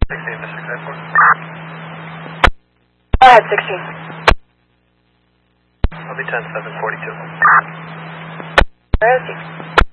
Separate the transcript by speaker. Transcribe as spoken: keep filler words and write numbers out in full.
Speaker 1: sixteen, Mister Clayport.
Speaker 2: Go ahead, sixteen.
Speaker 1: I'll be ten seven forty-two.
Speaker 2: Where is he?